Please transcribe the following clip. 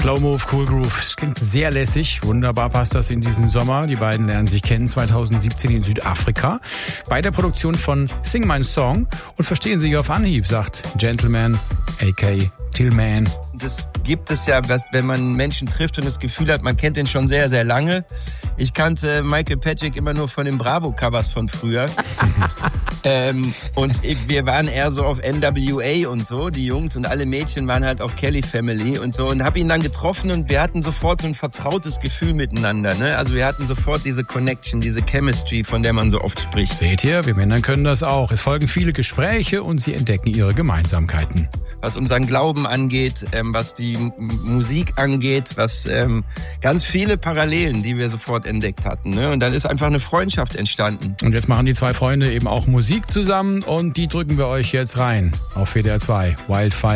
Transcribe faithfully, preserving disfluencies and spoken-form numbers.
Slow Move, Cool Groove. Es klingt sehr lässig. Wunderbar passt das in diesen Sommer. Die beiden lernen sich kennen zwanzig siebzehn in Südafrika. Bei der Produktion von Sing My Song und verstehen sich auf Anhieb, sagt Gentleman, aka Tillman. Das gibt es ja, wenn man Menschen trifft und das Gefühl hat, man kennt den schon sehr, sehr lange. Ich kannte Michael Patrick immer nur von den Bravo-Covers von früher. ähm, und wir waren eher so auf N W A und so, die Jungs, und alle Mädchen waren halt auf Kelly Family und so. Und habe ihn dann getroffen und wir hatten sofort so ein vertrautes Gefühl miteinander. Ne? Also wir hatten sofort diese Connection, diese Chemistry, von der man so oft spricht. Seht ihr, wir Männer können das auch. Es folgen viele Gespräche und sie entdecken ihre Gemeinsamkeiten. Was unseren Glauben angeht, ähm, was die M- Musik angeht, was ähm, ganz viele Parallelen, die wir sofort entdeckt hatten. Ne? Und dann ist einfach eine Freundschaft entstanden. Und jetzt machen die zwei Freunde eben auch Musik zusammen und die drücken wir euch jetzt rein auf W D R zwei. Wildfire.